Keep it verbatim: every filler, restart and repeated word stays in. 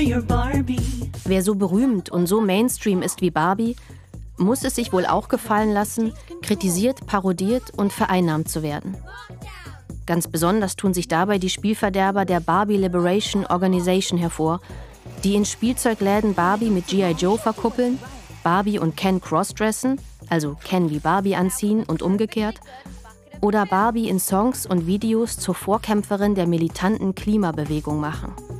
your Barbie. Wer so berühmt und so Mainstream ist wie Barbie, muss es sich wohl auch gefallen lassen, kritisiert, parodiert und vereinnahmt zu werden. Ganz besonders tun sich dabei die Spielverderber der Barbie Liberation Organization hervor, die in Spielzeugläden Barbie mit G I Joe verkuppeln, Barbie und Ken crossdressen, also Ken wie Barbie anziehen und umgekehrt, oder Barbie in Songs und Videos zur Vorkämpferin der militanten Klimabewegung machen.